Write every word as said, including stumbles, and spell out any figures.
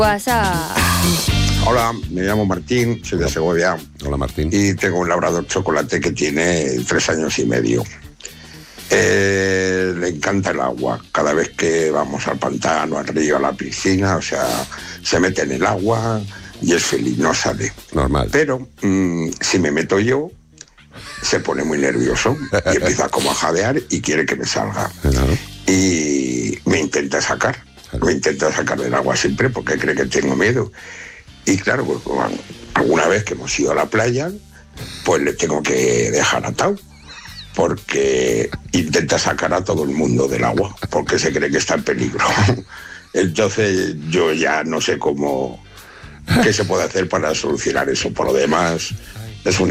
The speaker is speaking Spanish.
WhatsApp. Hola, me llamo Martín, soy de Segovia. Hola, Martín. Y tengo un labrador chocolate que tiene tres años y medio. Eh, le encanta el agua. Cada vez que vamos al pantano, al río, a la piscina, o sea, se mete en el agua y es feliz, no sale. Normal. Pero mmm, si me meto yo, se pone muy nervioso y empieza como a jadear y quiere que me salga. Claro. Y me intenta sacar. Claro. Me intenta sacar del agua siempre porque cree que tengo miedo. Y claro, pues, bueno, alguna vez que hemos ido a la playa, pues le tengo que dejar atado. Porque intenta sacar a todo el mundo del agua, porque se cree que está en peligro. Entonces yo ya no sé cómo, qué se puede hacer para solucionar eso. Por lo demás, es un